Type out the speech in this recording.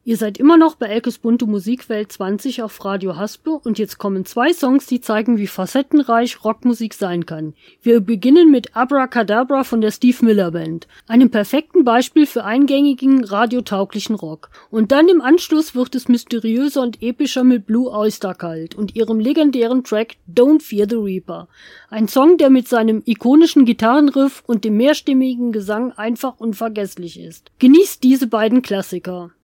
Ihr seid immer noch bei Elkes bunte Musikwelt 20 auf Radio Haspe und jetzt kommen 2 Songs, die zeigen, wie facettenreich Rockmusik sein kann. Wir beginnen mit Abracadabra von der Steve Miller Band, einem perfekten Beispiel für eingängigen, radiotauglichen Rock. Und dann im Anschluss wird es mysteriöser und epischer mit Blue Oyster Cult und ihrem legendären Track Don't Fear the Reaper. Ein Song, der mit seinem ikonischen Gitarrenriff und dem mehrstimmigen Gesang einfach unvergesslich ist. Genießt diese beiden Klassiker.